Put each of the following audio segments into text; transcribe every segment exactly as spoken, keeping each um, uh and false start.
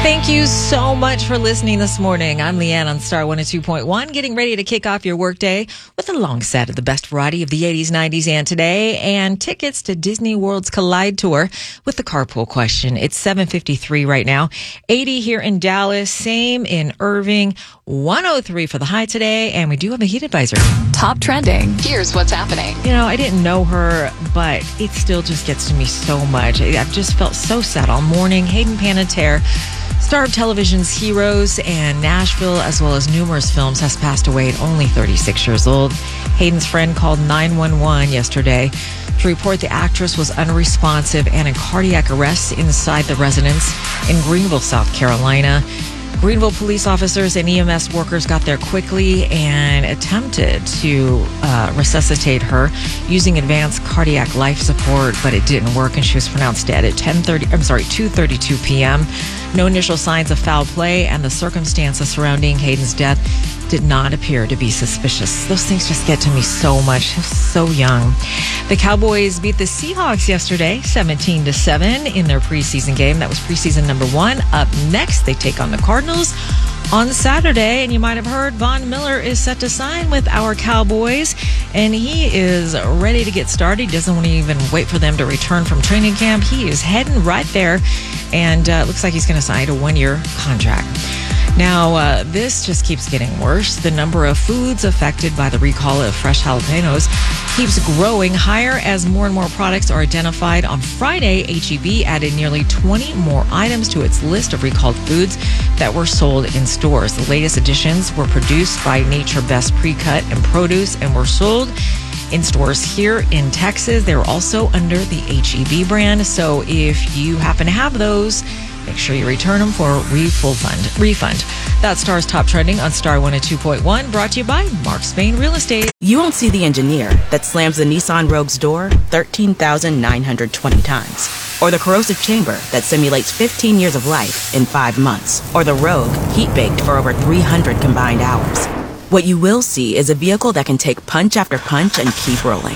Thank you so much for listening this morning. I'm Leanne on Star one oh two point one, getting ready to kick off your workday with a long set of the best variety of the eighties, nineties, and today, and tickets to Disney World's Collide Tour with the carpool question. It's seven fifty-three right now. eighty here in Dallas, same in Irving, one oh three for the high today, and we do have a heat advisory. Top trending. Here's what's happening. You know, I didn't know her, but it still just gets to me so much. I've just felt so sad all morning. Hayden Panettiere, star of television's Heroes and Nashville, as well as numerous films, has passed away at only thirty-six years old. Hayden's friend called nine one one yesterday to report the actress was unresponsive and in cardiac arrest inside the residence in Greenville, South Carolina. Greenville police officers and E M S workers got there quickly and attempted to uh, resuscitate her using advanced cardiac life support, but it didn't work, and she was pronounced dead at ten thirty. I'm sorry, two thirty-two p.m. No initial signs of foul play, and the circumstances surrounding Hayden's death did not appear to be suspicious. Those things just get to me so much. So young. The Cowboys beat the Seahawks yesterday, seventeen to seven in their preseason game. That was preseason number one. Up next, they take on the Cardinals on Saturday, and you might have heard Von Miller is set to sign with our Cowboys, and he is ready to get started. He doesn't want to even wait for them to return from training camp. He is heading right there, and uh, looks like he's going to sign a one-year contract. Now, uh, this just keeps getting worse. The number of foods affected by the recall of fresh jalapenos keeps growing higher as more and more products are identified. On Friday, H E B added nearly twenty more items to its list of recalled foods that were sold in stores. The latest additions were produced by Nature Best Pre-Cut and Produce and were sold in stores here in Texas. They're also under the H E B brand. So if you happen to have those, make sure you return them for a refund. refund. That's Star's Top Trending on Star one oh two point one, brought to you by Mark Spain Real Estate. You won't see the engineer that slams the Nissan Rogue's door thirteen thousand nine hundred twenty times. Or the corrosive chamber that simulates fifteen years of life in five months. Or the Rogue heat-baked for over three hundred combined hours. What you will see is a vehicle that can take punch after punch and keep rolling.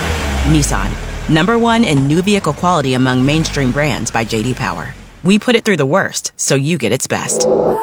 Nissan, number one in new vehicle quality among mainstream brands by J D Power. We put it through the worst, so you get its best.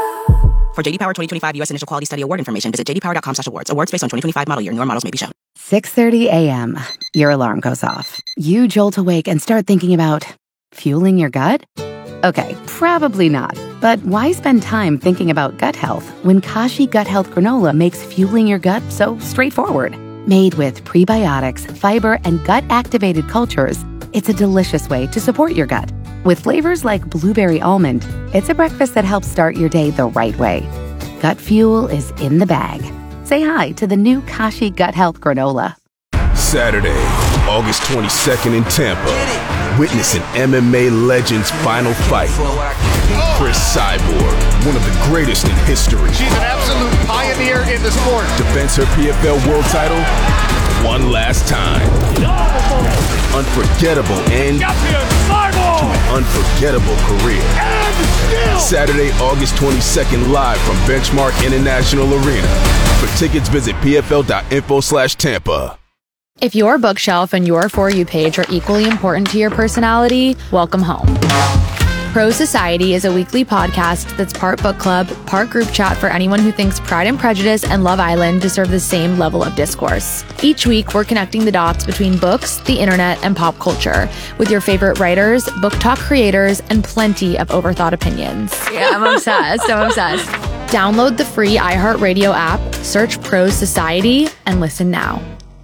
For J D Power twenty twenty-five U S Initial Quality Study Award information, visit j d power dot com slash awards. Awards based on twenty twenty-five model year. Newer models may be shown. six thirty a.m. Your alarm goes off. You jolt awake and start thinking about fueling your gut? Okay, probably not. But why spend time thinking about gut health when Kashi Gut Health Granola makes fueling your gut so straightforward? Made with prebiotics, fiber, and gut-activated cultures, it's a delicious way to support your gut. With flavors like blueberry almond, it's a breakfast that helps start your day the right way. Gut fuel is in the bag. Say hi to the new Kashi Gut Health Granola. Saturday, August twenty-second in Tampa. Witness an M M A legend's final fight. Chris Cyborg, one of the greatest in history. She's an absolute pioneer in the sport. Defends her P F L world title one last time. Unforgettable end to an unforgettable career. Saturday, August twenty-second, live from Benchmark International Arena. For tickets, visit p f l dot info slash Tampa. If your bookshelf and your For You page are equally important to your personality, welcome home. Pro Society is a weekly podcast that's part book club, part group chat for anyone who thinks Pride and Prejudice and Love Island deserve the same level of discourse. Each week, we're connecting the dots between books, the internet, and pop culture with your favorite writers, book talk creators, and plenty of overthought opinions. Yeah, I'm obsessed. I'm obsessed. Download the free iHeartRadio app, search Pro Society, and listen now.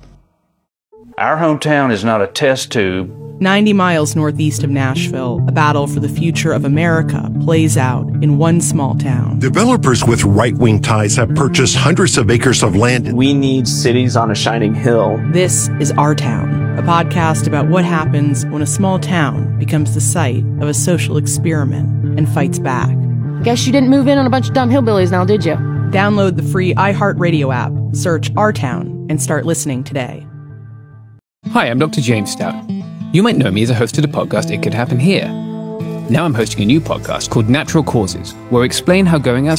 Our hometown is not a test tube. ninety miles northeast of Nashville, a battle for the future of America plays out in one small town. Developers with right-wing ties have purchased hundreds of acres of land. We need cities on a shining hill. This is Our Town, a podcast about what happens when a small town becomes the site of a social experiment and fights back. Guess you didn't move in on a bunch of dumb hillbillies now, did you? Download the free iHeartRadio app, search Our Town, and start listening today. Hi, I'm Doctor James Stout. You might know me as a host of the podcast It Could Happen Here. Now I'm hosting a new podcast called Natural Causes, where I explain how going outside